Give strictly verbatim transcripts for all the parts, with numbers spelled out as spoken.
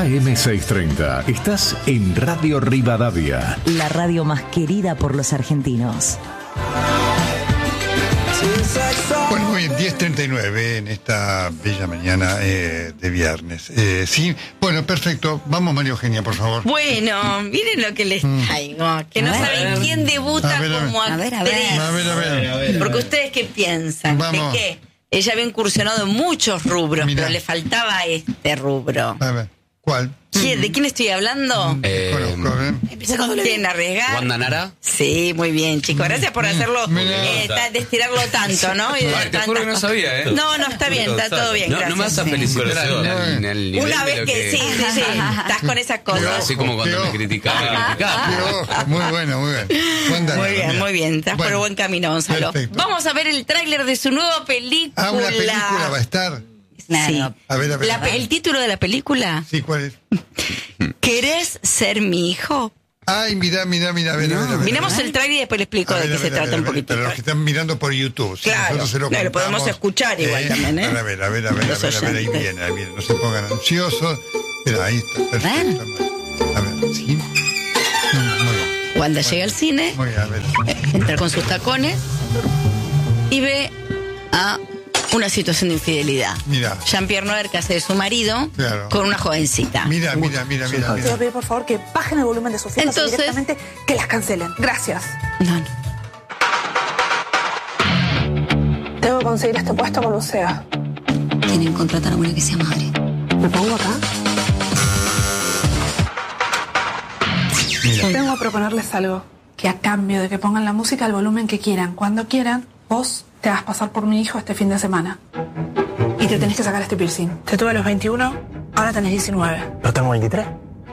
A M seiscientos treinta. Estás en Radio Rivadavia. La radio más querida por los argentinos. Bueno, muy bien, diez treinta y nueve en esta bella mañana eh, de viernes. Eh, sí, bueno, perfecto. Vamos, María Eugenia, por favor. Bueno, miren lo que les traigo. Que no saben quién debuta A ver, a ver. como A ver, a actriz. ver. A ver, a ver. A ver, a Porque ver. ustedes qué piensan, Vamos. que qué. Ella había incursionado en muchos rubros, Mirá. pero le faltaba este rubro. A ver, ¿cuál? ¿Quién- ¿De quién estoy hablando? Eh, Conozco, ¿eh? Empieza con ¿Quieren arriesgar? Wanda Nara. Sí, muy bien, chicos. Gracias por hacerlo, Mirá. eh, ta- de estirarlo tanto, ¿no? Y de Ay, dar te juro que no tantas- sabía, ¿eh? No, no, está bien, está todo bien, No, no me vas a gracias. felicitar al, al- al nivel Una de vez lo que, sí, sí, sí, estás con esas cosas. Así como cuando Qué me ojo, criticaba, me Qué criticaba. ojo, muy bueno, muy bien. Cuéntanos, Muy bien, mira. muy bien, estás por Bueno, buen camino, Gonzalo. perfecto. Vamos a ver el tráiler de su nueva película. Ah, una película va a estar. Sí. A ver, a ver. La pe- el título de la película, Sí, ¿cuál es? ¿querés ser mi hijo? Ay, mira, mira, mira, a ver, a ver, a ver. Miremos el tráiler y después le explico A de ver, qué a se ver, a trata ver, un a ver, poquitito. Para los que están mirando por YouTube, si Claro, nosotros se lo no, lo podemos contamos, escuchar igual también, ¿eh? A ver, a ver, a ver, a ver, a Los ver, a ver, ahí oyentes. viene, ahí viene, no se pongan ansiosos. Mira, ahí está, perfecto. A ver, sí. Mm, Muy bien, Wanda llega al cine, muy bien, a ver. entra con sus tacones y ve a una situación de infidelidad. Mira. Jean-Pierre Noer, que hace de su marido, Claro. con una jovencita. Mira, mira, mira, mira, Te voy a mira. pedir por favor que bajen el volumen de sus fiestas Entonces- y directamente que las cancelen. Gracias. No, no. Tengo que conseguir este puesto como sea. Tienen que contratar a una que sea madre. ¿Me pongo acá? Mira. Vengo a proponerles algo. Que a cambio de que pongan la música al volumen que quieran, cuando quieran, vos te hagas pasar por mi hijo este fin de semana. Y te tenés que sacar este piercing. Te tuve a los veintiuno, ahora tenés diecinueve. ¿No tengo veintitrés?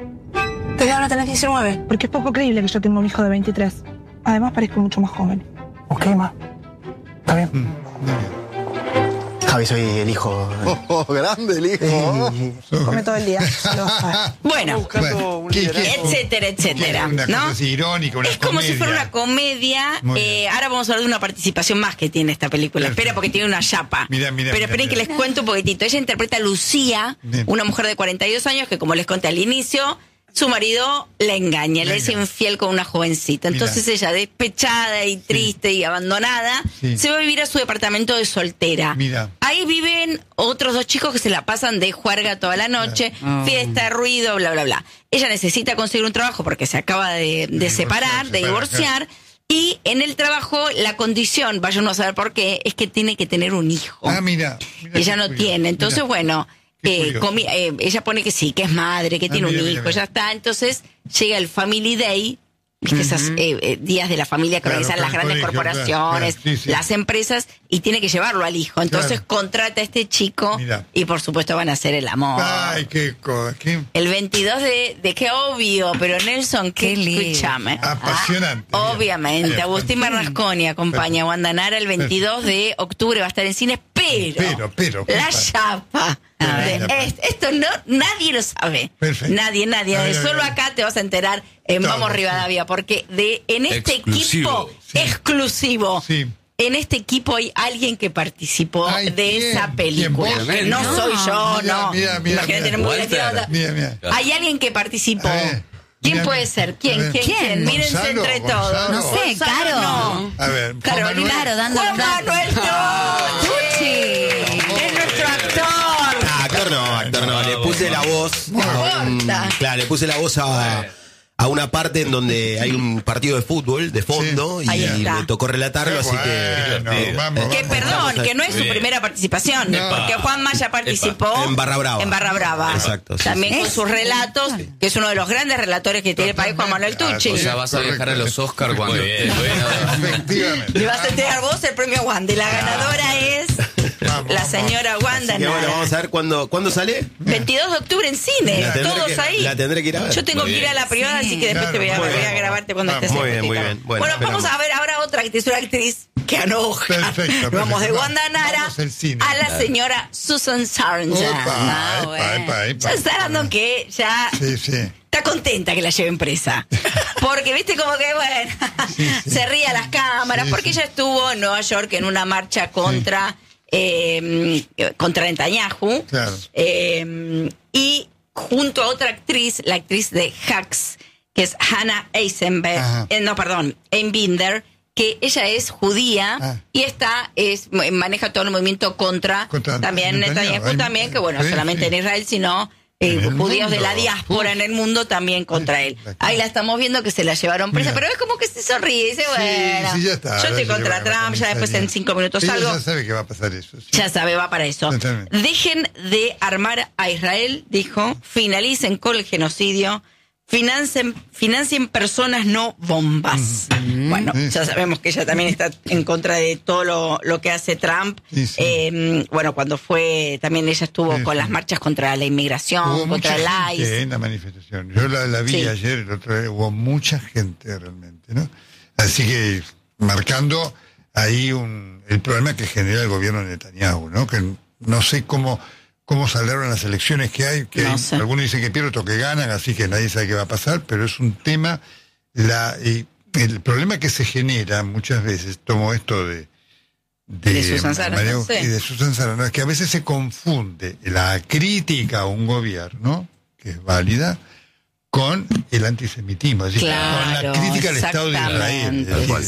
Desde ahora tenés diecinueve. Porque es poco creíble que yo tenga un hijo de veintitrés. Además parezco mucho más joven. Ok, ma. Está bien. Mm, muy bien. Javi, soy el hijo. Oh, grande el hijo. Come todo el día. ya lo sabes. Bueno, Bueno, ¿qué- qué- etcétera, etcétera. Una cosa ¿No? así irónica, una Es como si comedia. fuera una comedia. Muy Eh, bien. ahora vamos a hablar de una participación más que tiene esta película. Perfecto. Espera, porque tiene una chapa. Mirá, mirá, Pero mirá, esperen que mirá. les cuento un poquitito. Ella interpreta a Lucía, Bien. una mujer de cuarenta y dos años que, como les conté al inicio, su marido la engaña, La le es engaña. infiel con una jovencita. Mirá. Entonces ella, despechada y triste y abandonada, Sí. se va a vivir a su departamento de soltera. Mirá. Ahí viven otros dos chicos que se la pasan de juerga toda la noche, fiesta, ruido, bla, bla, bla. Ella necesita conseguir un trabajo porque se acaba de, de divorciar, separar, de separar, divorciar. Y en el trabajo, la condición, vaya uno a saber por qué, es que tiene que tener un hijo. Ah, mira. mira Ella qué no curioso, tiene. Entonces, mira. bueno, Qué eh, curioso. comi- eh, ella pone que sí, que es madre, que Ah, tiene mira, un mira, hijo, mira. ya está. Entonces llega el Family Day, ¿viste? Esos eh, eh, días de la familia que Claro, organizan las con el grandes colegio, corporaciones, claro, claro, sí, sí. las empresas, y tiene que llevarlo al hijo. Entonces Claro. contrata a este chico Mira. y por supuesto van a hacer el amor. Ay, qué cosa. Qué El veintidós de, de qué obvio, pero Nelson, qué, Qué lindo. escúchame. apasionante. Ah, obviamente, Bien. Agustín Bernasconi acompaña a Wanda Nara el veintidós de octubre, va a estar en cines, pero, Pero, pero, la compa. chapa. A de- ver. es- esto no, nadie lo sabe. Perfecto. Nadie, nadie. A ver, a ver, Solo a ver. acá te vas a enterar en Todo, Vamos sí. Rivadavia, porque de en este Exclusivo. equipo Sí. exclusivo. Sí. En este equipo hay alguien que participó Ay, de ¿quién? esa película. ¿Quién, vos? Que no No. soy yo, Mira, no. mira, mira, Imagínate, mira. no me voy a Walter. decir otra- Mira, mira. Hay alguien que participó. A ver, ¿Quién mira, puede mira. ser? A ¿Quién? ver. ¿Quién? ¿Quién? ¿Quién? Mírense Gonzalo, entre Gonzalo. todos. No sé, Gonzalo, Caro. no. A ver, Juan Carolina. Manuel. Claro, dando Juan Manuel Tucci. Es nuestro actor. Ah, actor no, actor no. Le puse la voz. a un- importa. claro, le puse la voz a, a una parte en donde hay un partido de fútbol de fondo Sí. y Ahí está. me tocó relatarlo, así que. Bueno, eh, vamos, Que vamos. perdón, que no es su Bien. primera participación, No. porque Juan Maya participó En Barra Brava. en Barra Brava. Exacto, sí, También sí. con sus relatos, que es uno de los grandes relatores que tiene el país, Juan Manuel Tucci. O sea, vas a viajar a los Oscars cuando estés Efectivamente. Le vas a entregar vos el premio Wanda. Y la ganadora es Vamos, la vamos. señora Wanda así que bueno, Nara. vamos a ver cuándo, ¿cuándo sale. veintidós de octubre en cine, La tendré todos que- ahí. la tendré que ir a ver. Yo tengo Muy que ir bien. a la privada, Sí. así que después Claro, te voy a, muy voy a bien. grabarte cuando Vamos, estés muy en bien, muy Botica. bien. Bueno, Bueno, vamos esperamos. a ver ahora otra actriz, una actriz que enoja. Perfecto, perfecto. Vamos de Vamos, Wanda Nara vamos al cine. a la señora Susan Sarandon. Opa, Ah, epa, bueno. epa, epa. Susan Sarandon que ya Sí, sí. está contenta que la lleven presa. Porque, viste, como que, bueno, Sí, sí. se ríe a las cámaras, Sí, porque sí. ella estuvo en Nueva York en una marcha contra, eh, contra Netanyahu. Claro. Eh, y junto a otra actriz, la actriz de Hacks, que es Hannah Eisenberg, eh, no, perdón, Einbinder, que ella es judía ah. y está es maneja todo el movimiento contra, contra también Netanyahu también, que bueno, sí, solamente sí. en Israel, sino eh, judíos mundo. de la diáspora Uf. en el mundo también contra él. Ahí la estamos viendo que se la llevaron presa, Mira. pero es como que se sonríe y dice, bueno, sí, sí, ya está, yo estoy contra Trump, ya después en cinco minutos Ella salgo. Ya sabe que va a pasar eso. Sí. Ya sabe, va para eso. Totalmente. Dejen de armar a Israel, dijo, finalicen con el genocidio, financien, financien personas, no bombas. Mm-hmm. Bueno, sí, ya sabemos que ella también está en contra de todo lo, lo que hace Trump. Sí, sí. Eh, bueno, cuando fue, también ella estuvo sí, con sí. las marchas contra la inmigración, hubo contra el I C E. En la manifestación. Yo la, la vi sí. ayer, el otro día, hubo mucha gente realmente, ¿no? Así que marcando ahí un, el problema que genera el gobierno de Netanyahu, ¿no? Que no sé cómo... cómo salieron las elecciones que hay, que no hay, algunos dicen que pierden, otros que ganan, así que nadie sabe qué va a pasar, pero es un tema, la y el problema que se genera muchas veces, tomo esto de de, de Susan Sarandon, sí. de Susan Sarandon, es que a veces se confunde la crítica a un gobierno, que es válida, con el antisemitismo, es decir, claro, con la crítica al Estado de Israel. Es decir,